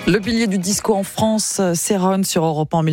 Le pilier du disco en France, Céron sur Europe 1 en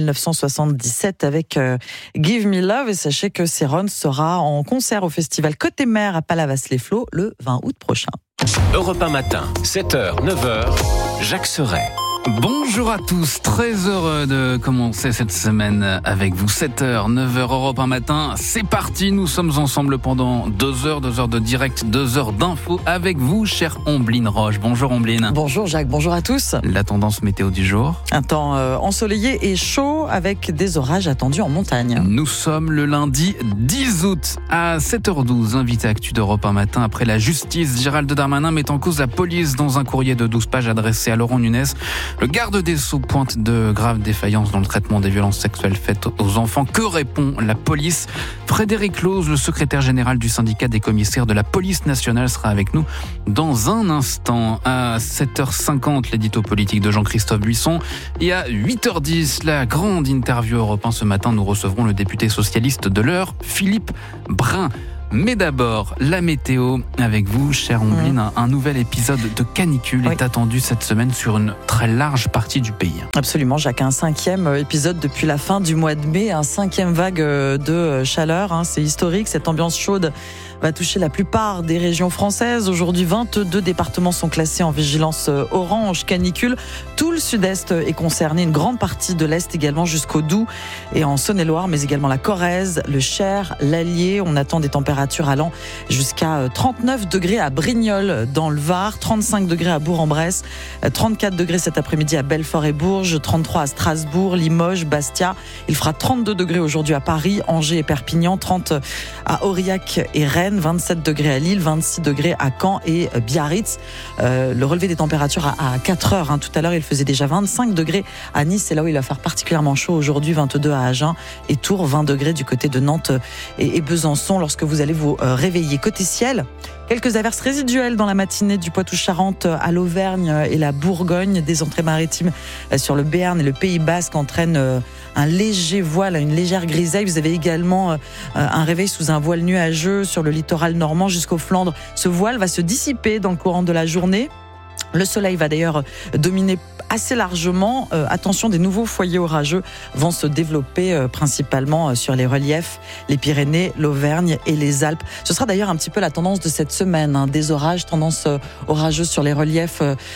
1977 avec Give Me Love. Et sachez que Céron sera en concert au festival Côte-des-Mers à Palavas-les-Flots le 20 août prochain. Europe 1 matin, 7h, 9h, Jacques Serret. Bonjour à tous, très heureux de commencer cette semaine avec vous. 7h, 9h, Europe 1 matin, c'est parti. Nous sommes ensemble pendant 2 heures de direct, 2 heures d'infos avec vous, chère Omblin Roche. Bonjour Omblin. Bonjour Jacques, bonjour à tous. La tendance météo du jour. Un temps ensoleillé et chaud avec des orages attendus en montagne. Nous sommes le lundi 10 août à 7h12. Invité actu d'Europe 1 matin après la justice. Gérald Darmanin met en cause la police dans un courrier de 12 pages adressé à Laurent Nunez. Le garde des Sceaux pointe de graves défaillances dans le traitement des violences sexuelles faites aux enfants. Que répond la police ? Frédéric Lose, le secrétaire général du syndicat des commissaires de la police nationale, sera avec nous dans un instant. À 7h50, l'édito politique de Jean-Christophe Buisson. Et à 8h10, la grande interview Europe 1. Ce matin, nous recevrons le député socialiste de l'Eure, Philippe Brun. Mais d'abord, la météo avec vous, chère Omblin. Un nouvel épisode de canicule est attendu cette semaine sur une très large partie du pays. Absolument, Jacques. Un 5e épisode depuis la fin du mois de mai, un 5e vague de chaleur. C'est historique, cette ambiance chaude va toucher la plupart des régions françaises. Aujourd'hui, 22 départements sont classés en vigilance orange canicule. Tout le sud-est est concerné, une grande partie de l'est également jusqu'au Doubs et en Saône-et-Loire, mais également la Corrèze, le Cher, l'Allier. On attend des températures allant jusqu'à 39 degrés à Brignoles dans le Var, 35 degrés à Bourg-en-Bresse, 34 degrés cet après-midi à Belfort et Bourges, 33 à Strasbourg, Limoges, Bastia. Il fera 32 degrés aujourd'hui à Paris, Angers et Perpignan, 30 à Aurillac et Rennes, 27 degrés à Lille, 26 degrés à Caen et Biarritz. Le relevé des températures à 4 heures. Tout à l'heure, il faisait déjà 25 degrés à Nice. C'est là où il va faire particulièrement chaud aujourd'hui, 22 à Agen et Tours, 20 degrés du côté de Nantes et Besançon lorsque vous allez vous réveiller. Côté ciel, quelques averses résiduelles dans la matinée du Poitou-Charentes à l'Auvergne et la Bourgogne. Des entrées maritimes sur le Béarn et le Pays Basque entraînent un léger voile, une légère grisaille. Vous avez également un réveil sous un voile nuageux sur le littoral normand jusqu'aux Flandres. Ce voile va se dissiper dans le courant de la journée. Le soleil va d'ailleurs dominer assez largement. Attention, des nouveaux foyers orageux vont se développer principalement sur les reliefs, les Pyrénées, l'Auvergne et les Alpes. Ce sera d'ailleurs un petit peu la tendance de cette semaine. Des orages, tendance orageuse sur les reliefs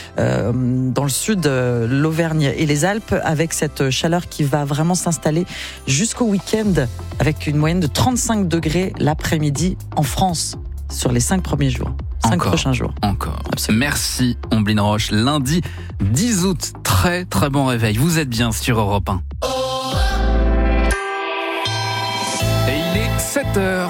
dans le sud, l'Auvergne et les Alpes, avec cette chaleur qui va vraiment s'installer jusqu'au week-end, avec une moyenne de 35 degrés l'après-midi en France sur les 5 premiers jours. 5 prochains jours. Encore. Absolument. Merci Omblin Roche. Lundi 10 août, très très bon réveil. Vous êtes bien sur Europe 1. Et il est 7h.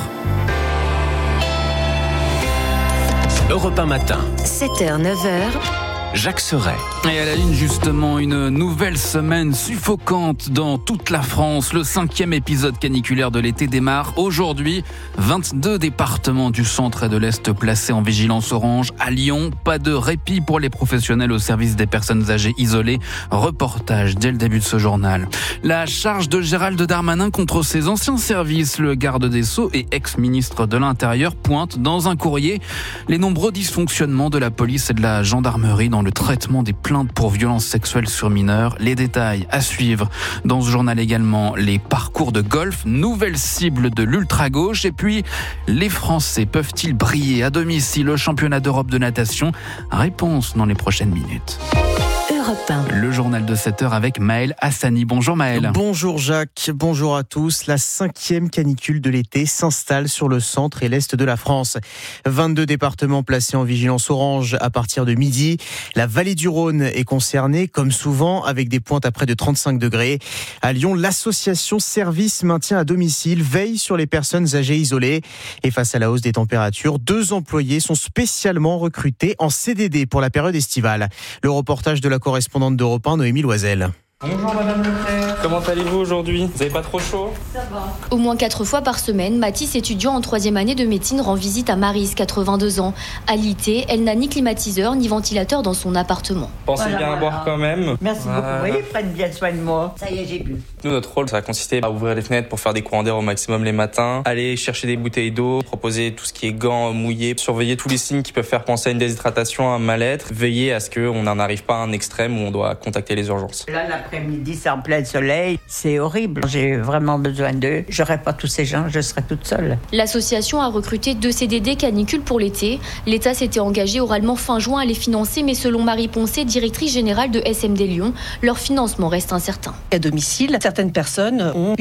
Europe 1 matin, 7h, 9h. Jacques Serret. Et à la ligne justement, une nouvelle semaine suffocante dans toute la France. Le 5e épisode caniculaire de l'été démarre aujourd'hui. 22 départements du centre et de l'est placés en vigilance orange. À Lyon, pas de répit pour les professionnels au service des personnes âgées isolées. Reportage dès le début de ce journal. La charge de Gérald Darmanin contre ses anciens services. Le garde des Sceaux et ex-ministre de l'Intérieur pointe dans un courrier les nombreux dysfonctionnements de la police et de la gendarmerie dans le traitement des plaintes pour violences sexuelles sur mineurs. Les détails à suivre dans ce journal également. Les parcours de golf, nouvelle cible de l'ultra-gauche. Et puis, les Français peuvent-ils briller à domicile au championnat d'Europe de natation ? Réponse dans les prochaines minutes. Le journal de 7h avec Maël Hassani. Bonjour Maël. Bonjour Jacques, bonjour à tous. La 5e canicule de l'été s'installe sur le centre et l'est de la France. 22 départements placés en vigilance orange à partir de midi. La vallée du Rhône est concernée, comme souvent, avec des pointes à près de 35 degrés. À Lyon, l'association Service Maintien à Domicile veille sur les personnes âgées isolées. Et face à la hausse des températures, 2 employés sont spécialement recrutés en CDD pour la période estivale. Le reportage de la correspondante d'Europe 1, Noémie Loisel. Bonjour Madame Leclerc, comment allez-vous aujourd'hui ? Vous n'avez pas trop chaud ? Ça va. Au moins 4 fois par semaine, Mathis, étudiant en 3e année de médecine, rend visite à Maryse, 82 ans. Alitée, elle n'a ni climatiseur ni ventilateur dans son appartement. Pensez bien à boire quand même. Merci beaucoup. Vous voyez, prennent bien soin de moi. Ça y est, j'ai bu. Nous, notre rôle, ça a consisté à ouvrir les fenêtres pour faire des courants d'air au maximum les matins, aller chercher des bouteilles d'eau, proposer tout ce qui est gants mouillés, surveiller tous les signes qui peuvent faire penser à une déshydratation, à un mal-être, veiller à ce qu'on n'en arrive pas à un extrême où on doit contacter les urgences. Là, l'après-midi, c'est en plein soleil, c'est horrible. J'ai vraiment besoin d'eux. J'aurais pas tous ces gens, je serais toute seule. L'association a recruté 2 CDD canicule pour l'été. L'État s'était engagé oralement fin juin à les financer, mais selon Marie Poncet, directrice générale de SMD Lyon, leur financement reste incertain. À domicile, certaines personnes ont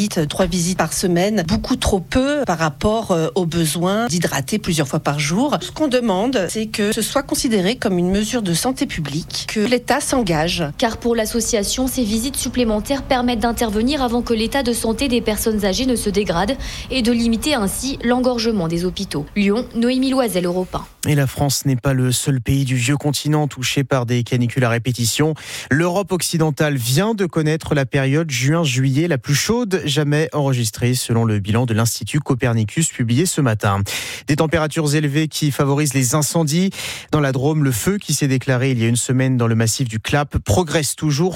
3 visites par semaine, beaucoup trop peu par rapport aux besoins d'hydrater plusieurs fois par jour. Ce qu'on demande, c'est que ce soit considéré comme une mesure de santé publique, que l'État s'engage. Car pour l'association, ces visites supplémentaires permettent d'intervenir avant que l'état de santé des personnes âgées ne se dégrade et de limiter ainsi l'engorgement des hôpitaux. Lyon, Noémie Loisel, Europe 1. Et la France n'est pas le seul pays du vieux continent touché par des canicules à répétition. L'Europe occidentale vient de connaître la période juin-juillet la plus chaude jamais enregistrée selon le bilan de l'Institut Copernicus publié ce matin. Des températures élevées qui favorisent les incendies. Dans la Drôme, le feu qui s'est déclaré il y a une semaine dans le massif du Clap progresse toujours.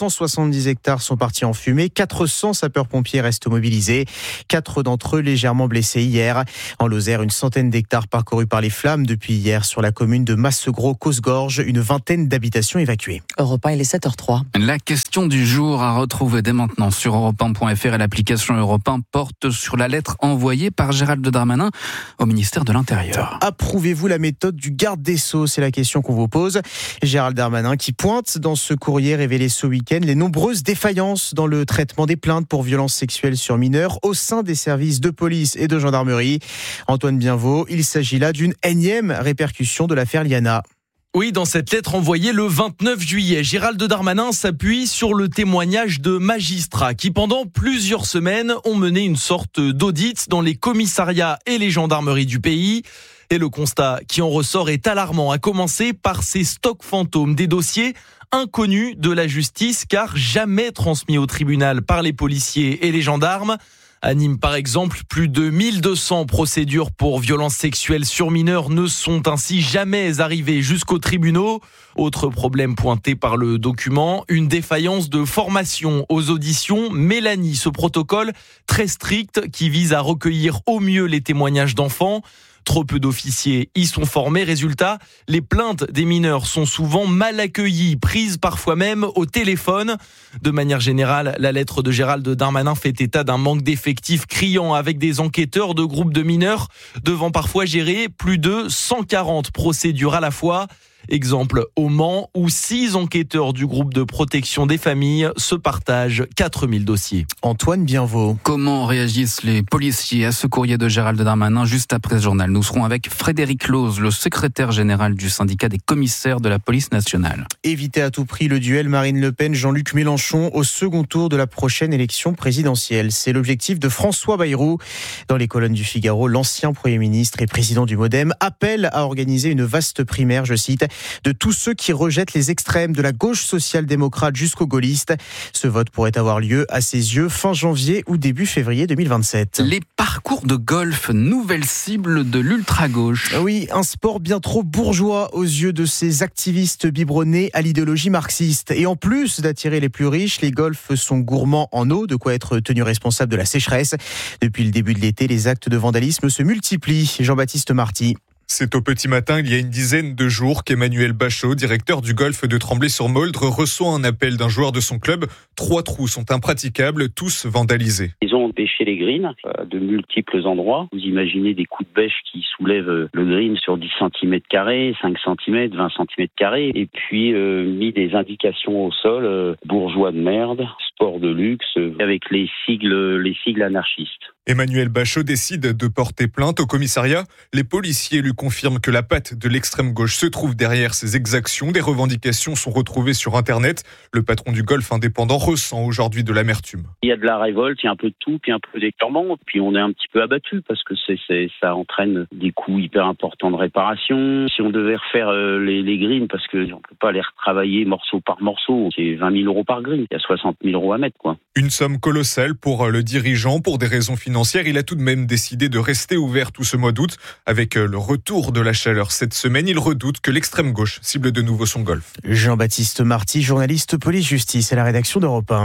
370 hectares sont partis en fumée. 400 sapeurs-pompiers restent mobilisés. 4 d'entre eux légèrement blessés hier. En Lozère, une centaine d'hectares parcourus par les flammes depuis hier sur la commune de Massegros-Cosgorges. Une vingtaine d'habitations évacuées. Europe 1, il est 7h03. La question du jour à retrouver dès maintenant sur europe1.fr et l'application Europe 1 porte sur la lettre envoyée par Gérald Darmanin au ministère de l'Intérieur. Approuvez-vous la méthode du garde des Sceaux ? C'est la question qu'on vous pose. Gérald Darmanin qui pointe dans ce courrier révélé ce week-end les nombreuses défaillances dans le traitement des plaintes pour violences sexuelles sur mineurs au sein des services de police et de gendarmerie. Antoine Bienvaux, il s'agit là d'une énième répercussion de l'affaire Liana. Oui, dans cette lettre envoyée le 29 juillet, Gérald Darmanin s'appuie sur le témoignage de magistrats qui, pendant plusieurs semaines, ont mené une sorte d'audit dans les commissariats et les gendarmeries du pays. Et le constat qui en ressort est alarmant, à commencer par ces stocks fantômes, des dossiers inconnus de la justice car jamais transmis au tribunal par les policiers et les gendarmes. À Nîmes, par exemple, plus de 1200 procédures pour violences sexuelles sur mineurs ne sont ainsi jamais arrivées jusqu'aux tribunaux. Autre problème pointé par le document, une défaillance de formation aux auditions. Mélanie, ce protocole très strict qui vise à recueillir au mieux les témoignages d'enfants. Trop peu d'officiers y sont formés. Résultat, les plaintes des mineurs sont souvent mal accueillies, prises parfois même au téléphone. De manière générale, la lettre de Gérald Darmanin fait état d'un manque d'effectifs criant avec des enquêteurs de groupes de mineurs devant parfois gérer plus de 140 procédures à la fois. Exemple au Mans, où 6 enquêteurs du groupe de protection des familles se partagent 4000 dossiers. Antoine Bienvaux. Comment réagissent les policiers à ce courrier de Gérald Darmanin juste après ce journal ? Nous serons avec Frédéric Loz, le secrétaire général du syndicat des commissaires de la police nationale. Éviter à tout prix le duel Marine Le Pen, Jean-Luc Mélenchon au second tour de la prochaine élection présidentielle. C'est l'objectif de François Bayrou. Dans les colonnes du Figaro, l'ancien Premier ministre et président du MoDem appelle à organiser une vaste primaire, je cite, de tous ceux qui rejettent les extrêmes de la gauche social-démocrate jusqu'aux gaullistes. Ce vote pourrait avoir lieu à ses yeux fin janvier ou début février 2027. Les parcours de golf, nouvelle cible de l'ultra-gauche. Oui, un sport bien trop bourgeois aux yeux de ces activistes biberonnés à l'idéologie marxiste. Et en plus d'attirer les plus riches, les golfs sont gourmands en eau, de quoi être tenu responsable de la sécheresse. Depuis le début de l'été, les actes de vandalisme se multiplient. Jean-Baptiste Marty. C'est au petit matin, il y a une dizaine de jours, qu'Emmanuel Bachot, directeur du golf de Tremblay-sur-Moldre, reçoit un appel d'un joueur de son club. 3 trous sont impraticables, tous vandalisés. Ils ont bêché les greens à de multiples endroits. Vous imaginez des coups de bêche qui soulèvent le green sur 10 cm², 5 cm, 20 cm², et puis mis des indications au sol, bourgeois de merde, sport de luxe, avec les sigles anarchistes. Emmanuel Bachot décide de porter plainte au commissariat. Les policiers lui confirment que la patte de l'extrême gauche se trouve derrière ces exactions. Des revendications sont retrouvées sur Internet. Le patron du golf indépendant ressent aujourd'hui de l'amertume. Il y a de la révolte, il y a un peu de tout, puis un peu d'éclairement, puis on est un petit peu abattu parce que ça entraîne des coûts hyper importants de réparation. Si on devait refaire les greens, parce qu'on ne peut pas les retravailler morceau par morceau, c'est 20 000 € par green. Il y a 60 000 € à mettre, quoi. Une somme colossale pour le dirigeant, pour des raisons financières. Il a tout de même décidé de rester ouvert tout ce mois d'août. Avec le retour de la chaleur cette semaine, il redoute que l'extrême gauche cible de nouveau son golf. Jean-Baptiste Marty, journaliste police-justice à la rédaction d'Europe 1.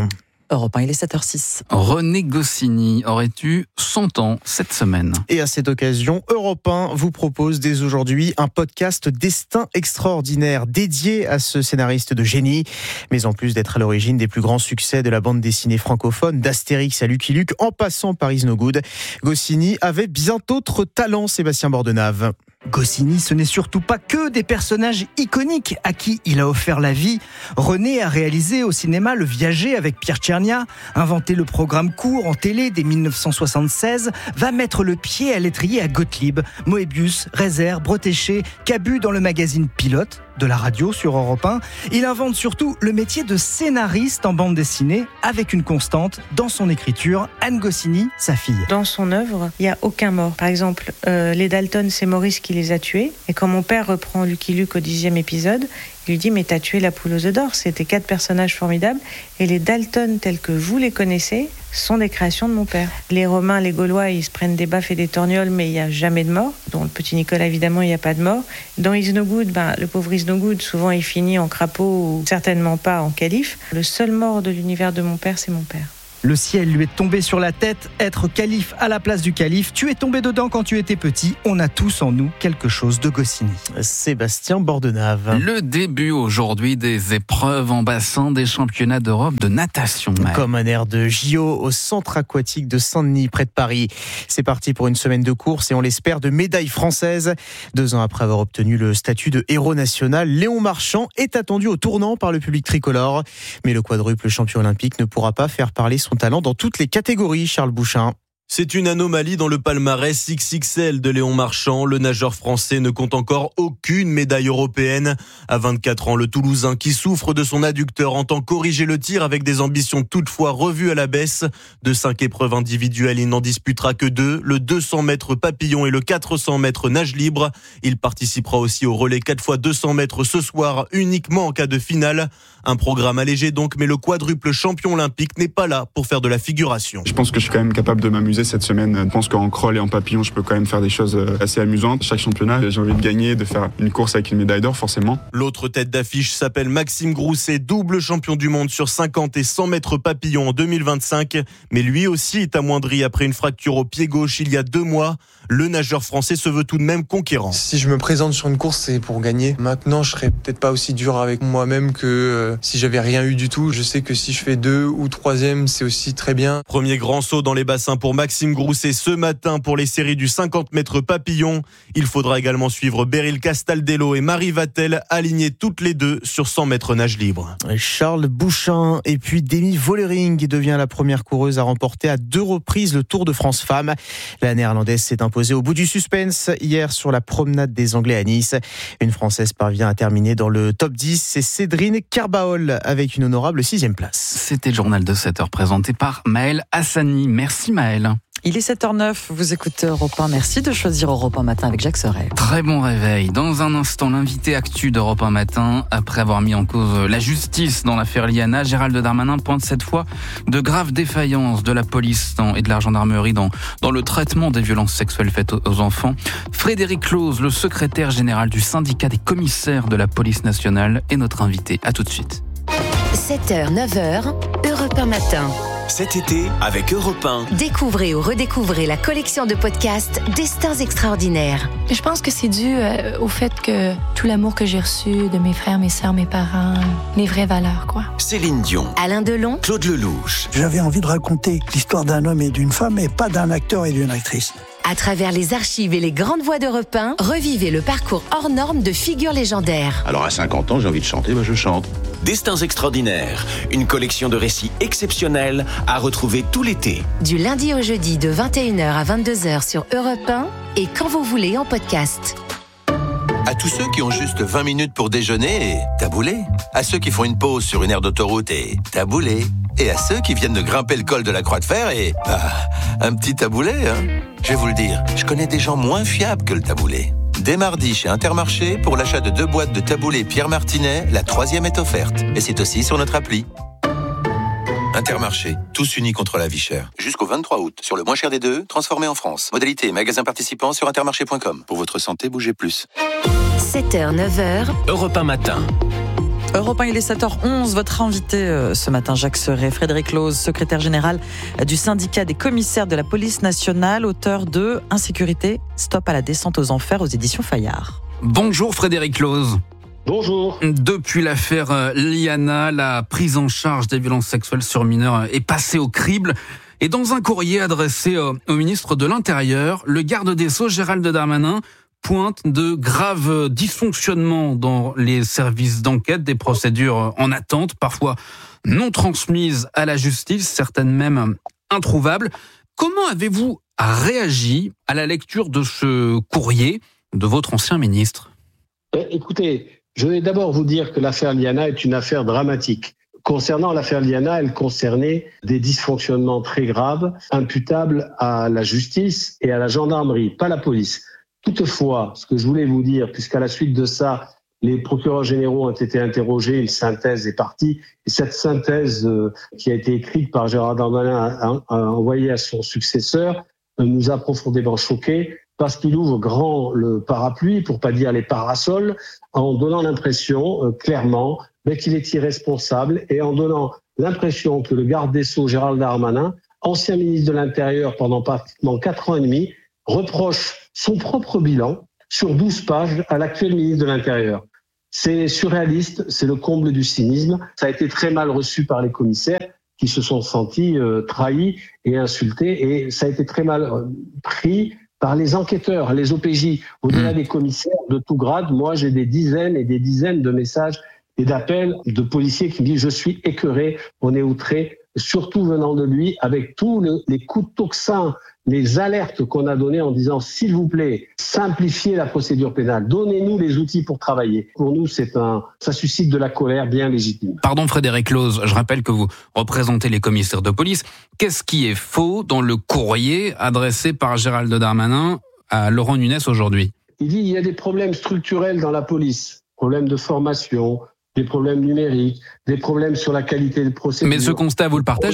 Europe 1, il est 7h06. René Goscinny aurait eu 100 ans cette semaine. Et à cette occasion, Europe 1 vous propose dès aujourd'hui un podcast Destin extraordinaire dédié à ce scénariste de génie. Mais en plus d'être à l'origine des plus grands succès de la bande dessinée francophone, d'Astérix à Lucky Luke, en passant par Is No Good, Goscinny avait bien d'autres talents, Sébastien Bordenave. Goscinny, ce n'est surtout pas que des personnages iconiques à qui il a offert la vie. René a réalisé au cinéma Le Viager avec Pierre Tchernia, inventé le programme court en télé dès 1976, va mettre le pied à l'étrier à Gottlieb, Moebius, Rezer, Bretéché, Cabu dans le magazine Pilote de la radio sur Europe 1. Il invente surtout le métier de scénariste en bande dessinée avec une constante dans son écriture, Anne Goscinny, sa fille. Dans son œuvre, il n'y a aucun mort. Par exemple, les Dalton, c'est Maurice qui les a tués. Et quand mon père reprend Lucky Luke au 10e épisode, il lui dit « Mais t'as tué la poule aux œufs d'or ». C'était 4 personnages formidables. Et les Dalton, tels que vous les connaissez, sont des créations de mon père. Les Romains, les Gaulois, ils se prennent des baffes et des torgnoles, mais il n'y a jamais de mort. Dans le petit Nicolas, évidemment, il n'y a pas de mort. Dans Is No Good, le pauvre Is No Good, souvent il finit en crapaud ou certainement pas en calife. Le seul mort de l'univers de mon père, c'est mon père. Le ciel lui est tombé sur la tête, être calife à la place du calife. Tu es tombé dedans quand tu étais petit. On a tous en nous quelque chose de Goscinny. Sébastien Bordenave. Le début aujourd'hui des épreuves en bassin des championnats d'Europe de natation. Comme un air de JO au centre aquatique de Saint-Denis, près de Paris. C'est parti pour une semaine de course et on l'espère de médailles françaises. 2 ans après avoir obtenu le statut de héros national, Léon Marchand est attendu au tournant par le public tricolore. Mais le quadruple champion olympique ne pourra pas faire parler son talent dans toutes les catégories, Charles Bouchin. C'est une anomalie dans le palmarès XXL de Léon Marchand. Le nageur français ne compte encore aucune médaille européenne. À 24 ans, le Toulousain, qui souffre de son adducteur, entend corriger le tir avec des ambitions toutefois revues à la baisse. De 5 épreuves individuelles, il n'en disputera que 2, le 200 mètres papillon et le 400 mètres nage libre. Il participera aussi au relais 4x200 mètres ce soir, uniquement en cas de finale. Un programme allégé donc, mais le quadruple champion olympique n'est pas là pour faire de la figuration. Je pense que je suis quand même capable de m'amuser cette semaine. Je pense qu'en crawl et en papillon, je peux quand même faire des choses assez amusantes. Chaque championnat, j'ai envie de gagner, de faire une course avec une médaille d'or, forcément. L'autre tête d'affiche s'appelle Maxime Grousset, double champion du monde sur 50 et 100 mètres papillon en 2025. Mais lui aussi est amoindri après une fracture au pied gauche il y a 2 mois. Le nageur français se veut tout de même conquérant. Si je me présente sur une course, c'est pour gagner. Maintenant, je serai peut-être pas aussi dur avec moi-même que si j'avais rien eu du tout. Je sais que si je fais 2 ou 3e, c'est aussi très bien. Premier grand saut dans les bassins pour Maxime Grousset ce matin pour les séries du 50 mètres papillon. Il faudra également suivre Beryl Castaldello et Marie Vatel, alignées toutes les deux sur 100 mètres nage libre. Charles Bouchin et puis Demi Vollering devient la première coureuse à remporter à 2 reprises le Tour de France Femmes. La néerlandaise s'est imposée au bout du suspense hier sur la promenade des Anglais à Nice. Une Française parvient à terminer dans le top 10, c'est Cédrine Carbaol avec une honorable 6e place. C'était le journal de 7h présenté par Maël Hassani. Merci Maël. Il est 7h09, vous écoutez Europe 1. Merci de choisir Europe 1 Matin avec Jacques Serret. Très bon réveil. Dans un instant, l'invité actu d'Europe 1 Matin. Après avoir mis en cause la justice dans l'affaire Liana, Gérald Darmanin pointe cette fois de graves défaillances de la police et de la gendarmerie dans le traitement des violences sexuelles faites aux enfants. Frédéric Close, le secrétaire général du syndicat des commissaires de la police nationale, est notre invité. À tout de suite. 7h, 9h, Europe 1 Matin. Cet été, avec Europe 1. Découvrez ou redécouvrez la collection de podcasts Destins extraordinaires. Je pense que c'est dû au fait que tout l'amour que j'ai reçu de mes frères, mes sœurs, mes parents, les vraies valeurs, quoi. Céline Dion. Alain Delon. Claude Lelouch. J'avais envie de raconter l'histoire d'un homme et d'une femme, et pas d'un acteur et d'une actrice. À travers les archives et les grandes voix d'Europe 1, revivez le parcours hors norme de figures légendaires. Alors à 50 ans, j'ai envie de chanter, je chante. Destins extraordinaires, une collection de récits exceptionnels à retrouver tout l'été. Du lundi au jeudi de 21h à 22h sur Europe 1 et quand vous voulez en podcast. À tous ceux qui ont juste 20 minutes pour déjeuner, taboulé. À ceux qui font une pause sur une aire d'autoroute et taboulé. Et à ceux qui viennent de grimper le col de la Croix de Fer et un petit taboulé. Je vais vous le dire, je connais des gens moins fiables que le taboulé. Dès mardi chez Intermarché, pour l'achat de 2 boîtes de taboulé Pierre Martinet, la 3e est offerte. Et c'est aussi sur notre appli. Intermarché, tous unis contre la vie chère. Jusqu'au 23 août, sur le moins cher des deux, transformé en France. Modalité magasin participant sur intermarché.com. Pour votre santé, bougez plus. 7h, 9h. Europe 1 Matin. Europe 1, il est 7h11. Votre invité ce matin, Jacques Serret, Frédéric Lose, secrétaire général du syndicat des commissaires de la police nationale, auteur de Insécurité, stop à la descente aux enfers aux éditions Fayard. Bonjour Frédéric Lose. Bonjour. Depuis l'affaire Liana, la prise en charge des violences sexuelles sur mineurs est passée au crible. Et dans un courrier adressé au ministre de l'Intérieur, le garde des Sceaux, Gérald Darmanin, pointe de graves dysfonctionnements dans les services d'enquête, des procédures en attente, parfois non transmises à la justice, certaines même introuvables. Comment avez-vous réagi à la lecture de ce courrier de votre ancien ministre ? Écoutez, je vais d'abord vous dire que l'affaire Liana est une affaire dramatique. Concernant l'affaire Liana, elle concernait des dysfonctionnements très graves, imputables à la justice et à la gendarmerie, pas la police. Toutefois, ce que je voulais vous dire, puisqu'à la suite de ça, les procureurs généraux ont été interrogés, une synthèse est partie, et cette synthèse qui a été écrite par Gérald Darmanin a envoyée à son successeur nous a profondément choqués, parce qu'il ouvre grand le parapluie, pour pas dire les parasols, en donnant l'impression clairement qu'il est irresponsable et en donnant l'impression que le garde des Sceaux, Gérald Darmanin, ancien ministre de l'Intérieur pendant pratiquement 4 ans et demi, reproche son propre bilan sur 12 pages à l'actuel ministre de l'Intérieur. C'est surréaliste, c'est le comble du cynisme. Ça a été très mal reçu par les commissaires qui se sont sentis trahis et insultés, et ça a été très mal pris par les enquêteurs, les OPJ. Au-delà des commissaires de tout grade, moi j'ai des dizaines et des dizaines de messages et d'appels de policiers qui me disent « je suis écœuré, on est outré », surtout venant de lui, avec tous les coups de tocsin, les alertes qu'on a données en disant « s'il vous plaît, simplifiez la procédure pénale, donnez-nous les outils pour travailler ». Pour nous, ça suscite de la colère bien légitime. Pardon Frédéric Lose, je rappelle que vous représentez les commissaires de police. Qu'est-ce qui est faux dans le courrier adressé par Gérald Darmanin à Laurent Nunez aujourd'hui ? Il dit qu'il y a des problèmes structurels dans la police, problèmes de formation, des problèmes numériques, des problèmes sur la qualité des procédures. Mais ce constat, vous le partagez ?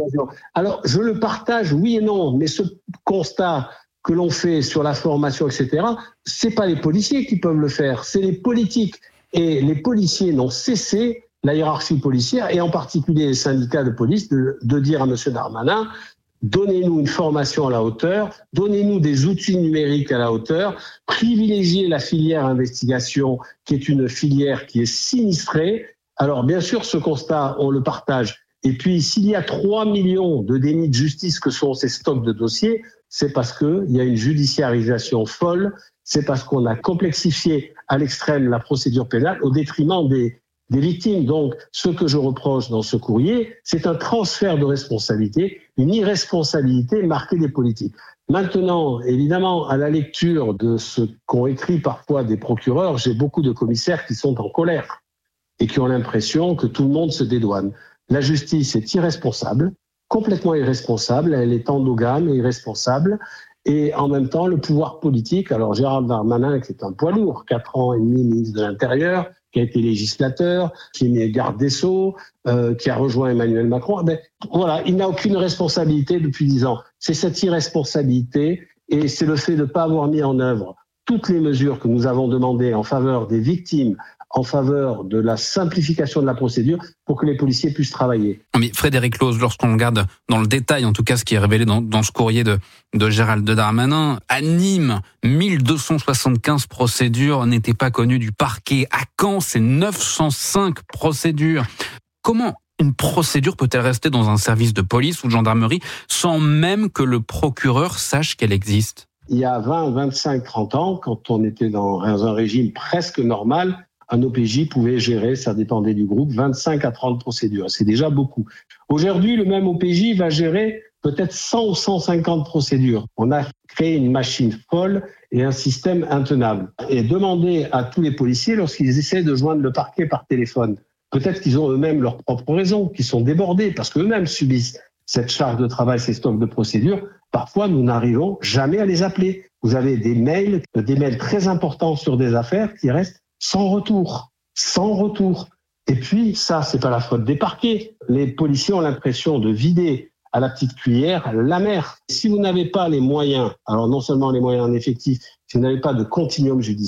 Alors, je le partage, oui et non, mais ce constat que l'on fait sur la formation, etc., c'est pas les policiers qui peuvent le faire, c'est les politiques. Et les policiers n'ont cessé, la hiérarchie policière, et en particulier les syndicats de police, de dire à M. Darmanin, donnez-nous une formation à la hauteur, donnez-nous des outils numériques à la hauteur, privilégiez la filière investigation, qui est une filière qui est sinistrée. Alors bien sûr, ce constat, on le partage. Et puis, s'il y a 3 millions de dénis de justice que sont ces stocks de dossiers, c'est parce qu'il y a une judiciarisation folle, c'est parce qu'on a complexifié à l'extrême la procédure pénale au détriment des victimes. Donc, ce que je reproche dans ce courrier, c'est un transfert de responsabilité, une irresponsabilité marquée des politiques. Maintenant, évidemment, à la lecture de ce qu'ont écrit parfois des procureurs, j'ai beaucoup de commissaires qui sont en colère et qui ont l'impression que tout le monde se dédouane. La justice est irresponsable, complètement irresponsable, elle est endogame et irresponsable. Et en même temps, le pouvoir politique, alors Gérald Darmanin, qui est un poids lourd, 4 ans et demi ministre de l'Intérieur, qui a été législateur, qui est garde des Sceaux, qui a rejoint Emmanuel Macron, voilà, il n'a aucune responsabilité depuis 10 ans. C'est cette irresponsabilité et c'est le fait de ne pas avoir mis en œuvre toutes les mesures que nous avons demandées en faveur des victimes, en faveur de la simplification de la procédure pour que les policiers puissent travailler. Mais Frédéric Lose, lorsqu'on regarde dans le détail, en tout cas ce qui est révélé dans ce courrier de Gérald Darmanin, à Nîmes, 1275 procédures n'étaient pas connues du parquet. À Caen, c'est 905 procédures. Comment une procédure peut-elle rester dans un service de police ou de gendarmerie sans même que le procureur sache qu'elle existe ? Il y a 20, 25, 30 ans, quand on était dans un régime presque normal, un OPJ pouvait gérer, ça dépendait du groupe, 25 à 30 procédures. C'est déjà beaucoup. Aujourd'hui, le même OPJ va gérer peut-être 100 ou 150 procédures. On a créé une machine folle et un système intenable. Et demander à tous les policiers, lorsqu'ils essaient de joindre le parquet par téléphone, peut-être qu'ils ont eux-mêmes leurs propres raisons, qu'ils sont débordés, parce qu'eux-mêmes subissent cette charge de travail, ces stocks de procédures. Parfois, nous n'arrivons jamais à les appeler. Vous avez des mails très importants sur des affaires qui restent sans retour. Et puis, ça, c'est pas la faute des parquets. Les policiers ont l'impression de vider à la petite cuillère la mer. Si vous n'avez pas les moyens, alors non seulement les moyens en effectif, si vous n'avez pas de continuum judiciaire,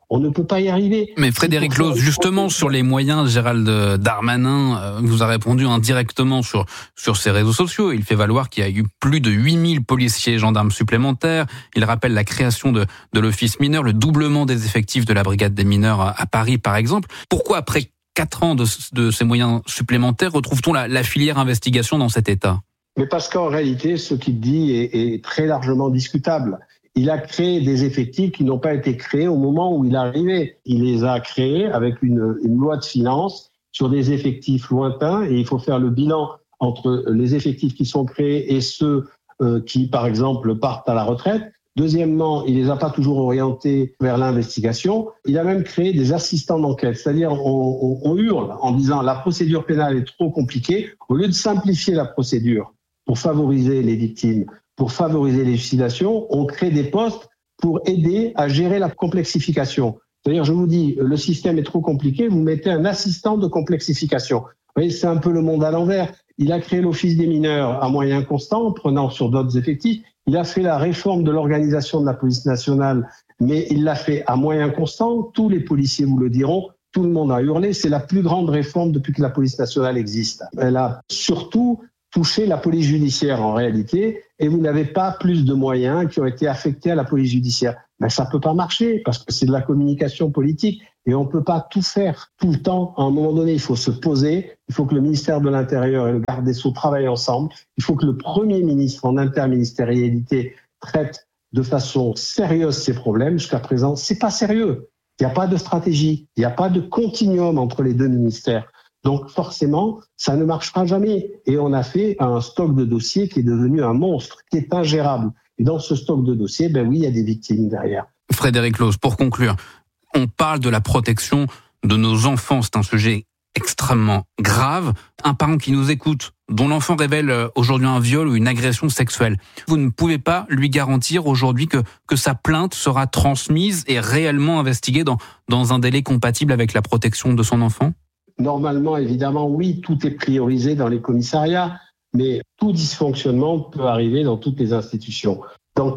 On ne peut pas y arriver. Mais Frédéric Lhoz, justement, sur les moyens, Gérald Darmanin vous a répondu indirectement sur ses réseaux sociaux. Il fait valoir qu'il y a eu plus de 8000 policiers et gendarmes supplémentaires. Il rappelle la création de l'office mineur, le doublement des effectifs de la brigade des mineurs à Paris, par exemple. Pourquoi, après 4 ans de ces moyens supplémentaires, retrouve-t-on la filière investigation dans cet état ? Mais parce qu'en réalité, ce qu'il dit est très largement discutable. Il a créé des effectifs qui n'ont pas été créés au moment où il est arrivé. Il les a créés avec une loi de finances sur des effectifs lointains et il faut faire le bilan entre les effectifs qui sont créés et ceux qui, par exemple, partent à la retraite. Deuxièmement, il les a pas toujours orientés vers l'investigation. Il a même créé des assistants d'enquête, c'est-à-dire on hurle en disant la procédure pénale est trop compliquée. Au lieu de simplifier la procédure pour favoriser les victimes, pour favoriser l'élucidation, on crée des postes pour aider à gérer la complexification. C'est-à-dire, je vous dis, le système est trop compliqué, vous mettez un assistant de complexification. Vous voyez, c'est un peu le monde à l'envers. Il a créé l'office des mineurs à moyens constants, prenant sur d'autres effectifs. Il a fait la réforme de l'organisation de la police nationale, mais il l'a fait à moyens constants. Tous les policiers vous le diront, tout le monde a hurlé. C'est la plus grande réforme depuis que la police nationale existe. Elle a surtout touché la police judiciaire en réalité, et vous n'avez pas plus de moyens qui ont été affectés à la police judiciaire. Ben, ça peut pas marcher parce que c'est de la communication politique et on peut pas tout faire tout le temps. À un moment donné, il faut se poser. Il faut que le ministère de l'Intérieur et le garde des Sceaux travaillent ensemble. Il faut que le Premier ministre en interministérialité traite de façon sérieuse ces problèmes. Jusqu'à présent, c'est pas sérieux. Il n'y a pas de stratégie. Il n'y a pas de continuum entre les deux ministères. Donc forcément, ça ne marchera jamais. Et on a fait un stock de dossiers qui est devenu un monstre, qui est ingérable. Et dans ce stock de dossiers, ben oui, il y a des victimes derrière. Frédéric Lhoz, pour conclure, on parle de la protection de nos enfants. C'est un sujet extrêmement grave. Un parent qui nous écoute, dont l'enfant révèle aujourd'hui un viol ou une agression sexuelle, vous ne pouvez pas lui garantir aujourd'hui que sa plainte sera transmise et réellement investiguée dans un délai compatible avec la protection de son enfant ? Normalement, évidemment, oui, tout est priorisé dans les commissariats, mais tout dysfonctionnement peut arriver dans toutes les institutions. Dans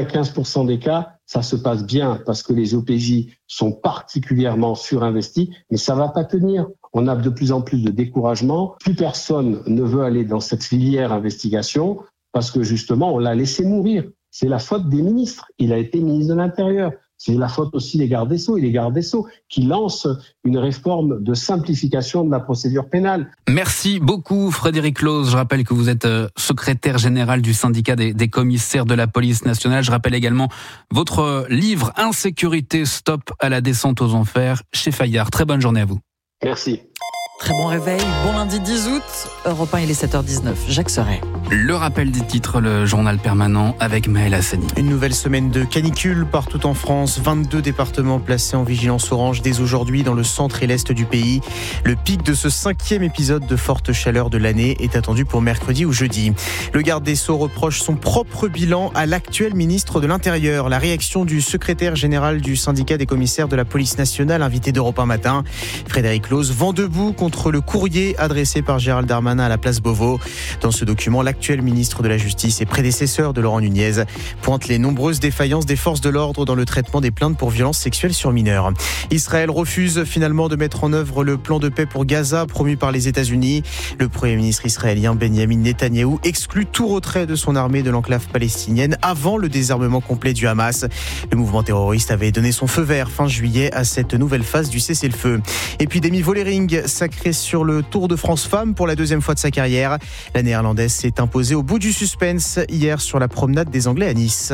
95% des cas, ça se passe bien parce que les OPJ sont particulièrement surinvestis, mais ça va pas tenir. On a de plus en plus de découragement. Plus personne ne veut aller dans cette filière investigation parce que justement, on l'a laissé mourir. C'est la faute des ministres. Il a été ministre de l'Intérieur. C'est la faute aussi des gardes des Sceaux et les gardes des Sceaux qui lancent une réforme de simplification de la procédure pénale. Merci beaucoup Frédéric Lhoz. Je rappelle que vous êtes secrétaire général du syndicat des commissaires de la police nationale. Je rappelle également votre livre Insécurité, stop à la descente aux enfers chez Fayard. Très bonne journée à vous. Merci. Très bon réveil, bon lundi 10 août, Europe 1, il est 7h19, Jacques Serret. Le rappel des titres, le journal permanent avec Maël Hassani. Une nouvelle semaine de canicule partout en France, 22 départements placés en vigilance orange dès aujourd'hui dans le centre et l'est du pays. Le pic de ce 5e épisode de forte chaleur de l'année est attendu pour mercredi ou jeudi. Le garde des Sceaux reproche son propre bilan à l'actuel ministre de l'Intérieur. La réaction du secrétaire général du syndicat des commissaires de la police nationale, invité d'Europe 1 matin, Frédéric Lhoz, vent debout contre le courrier adressé par Gérald Darmanin à la place Beauvau. Dans ce document, l'actuel ministre de la Justice et prédécesseur de Laurent Nunez pointe les nombreuses défaillances des forces de l'ordre dans le traitement des plaintes pour violences sexuelles sur mineurs. Israël refuse finalement de mettre en œuvre le plan de paix pour Gaza promu par les États-Unis. Le Premier ministre israélien Benjamin Netanyahou exclut tout retrait de son armée de l'enclave palestinienne avant le désarmement complet du Hamas. Le mouvement terroriste avait donné son feu vert fin juillet à cette nouvelle phase du cessez-le-feu. Et puis Demi Vollering, sacrée sur le Tour de France Femmes pour la deuxième fois de sa carrière. La néerlandaise s'est imposée au bout du suspense hier sur la promenade des Anglais à Nice.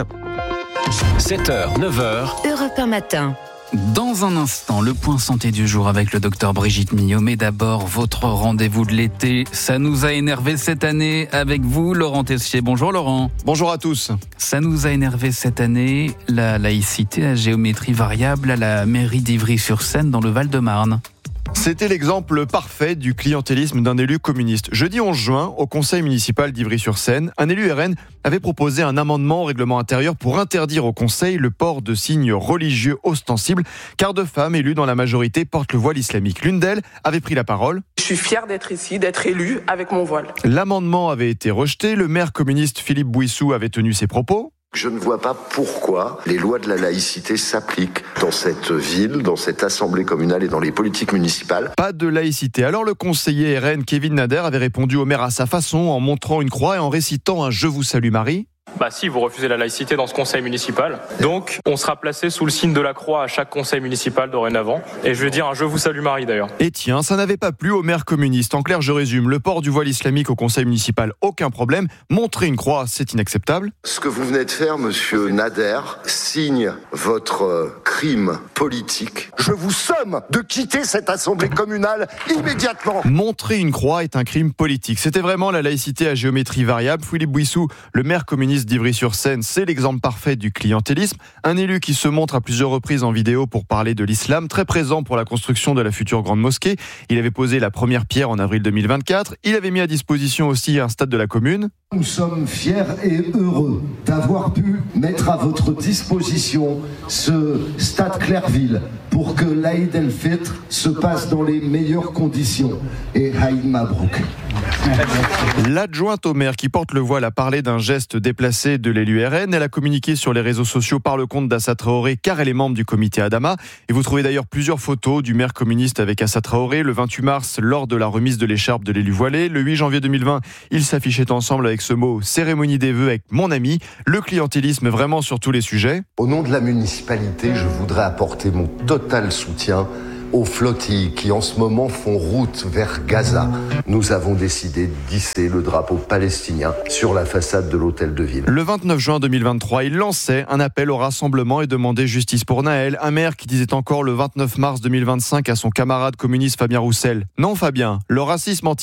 7h, 9h. Europe 1 matin. Dans un instant, le point santé du jour avec le docteur Brigitte Millot. Mais d'abord, votre rendez-vous de l'été. Ça nous a énervé cette année avec vous, Laurent Tessier. Bonjour Laurent. Bonjour à tous. Ça nous a énervé cette année, la laïcité à géométrie variable à la mairie d'Ivry-sur-Seine dans le Val-de-Marne. C'était l'exemple parfait du clientélisme d'un élu communiste. Jeudi 11 juin, au conseil municipal d'Ivry-sur-Seine, un élu RN avait proposé un amendement au règlement intérieur pour interdire au conseil le port de signes religieux ostensibles, car deux femmes élues dans la majorité portent le voile islamique. L'une d'elles avait pris la parole. Je suis fière d'être ici, d'être élue avec mon voile. L'amendement avait été rejeté. Le maire communiste Philippe Bouissou avait tenu ses propos. Je ne vois pas pourquoi les lois de la laïcité s'appliquent dans cette ville, dans cette assemblée communale et dans les politiques municipales. Pas de laïcité. Alors le conseiller RN Kevin Nader avait répondu au maire à sa façon en montrant une croix et en récitant un « Je vous salue Marie ». Si, vous refusez la laïcité dans ce conseil municipal. Donc, on sera placé sous le signe de la croix à chaque conseil municipal dorénavant. Et je vais dire un « Je vous salue Marie » d'ailleurs. Et tiens, ça n'avait pas plu au maire communiste. En clair, je résume, le port du voile islamique au conseil municipal, aucun problème. Montrer une croix, c'est inacceptable. Ce que vous venez de faire, monsieur Nader, signe votre crime politique. Je vous somme de quitter cette assemblée communale immédiatement. Montrer une croix est un crime politique. C'était vraiment la laïcité à géométrie variable. Philippe Bouissou, le maire communiste d'Ivry-sur-Seine, c'est l'exemple parfait du clientélisme. Un élu qui se montre à plusieurs reprises en vidéo pour parler de l'islam, très présent pour la construction de la future grande mosquée. Il avait posé la première pierre en avril 2024. Il avait mis à disposition aussi un stade de la commune. Nous sommes fiers et heureux d'avoir pu mettre à votre disposition ce stade Clairville pour que l'Aïd el-Fitr se passe dans les meilleures conditions. Et Haïd Mabrouk. L'adjointe au maire qui porte le voile a parlé d'un geste déplacé de l'élu RN. Elle a communiqué sur les réseaux sociaux par le compte d'Assa Traoré, car elle est membre du comité Adama. Et vous trouvez d'ailleurs plusieurs photos du maire communiste avec Assa Traoré le 28 mars lors de la remise de l'écharpe de l'élu voilé. Le 8 janvier 2020, ils s'affichaient ensemble avec ce mot « cérémonie des vœux avec mon ami ». Le clientélisme vraiment sur tous les sujets. Au nom de la municipalité, je voudrais apporter mon total soutien aux flottilles qui en ce moment font route vers Gaza. Nous avons décidé d'hisser le drapeau palestinien sur la façade de l'hôtel de ville. Le 29 juin 2023, il lançait un appel au rassemblement et demandait justice pour Naël, un maire qui disait encore le 29 mars 2025 à son camarade communiste Fabien Roussel « Non Fabien, le racisme